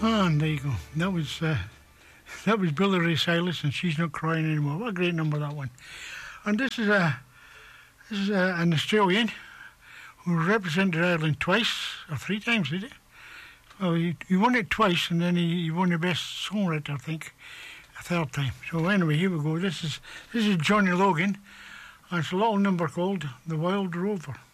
And there you go. That was Billy Ray Cyrus, and She's Not Crying Anymore. What a great number, that one. And this is an Australian who represented Ireland twice or three times, did he? Well, he won it twice, and then he won the best songwriter, I think, a third time. So anyway, here we go. This is Johnny Logan, and it's a little number called The Wild Rover.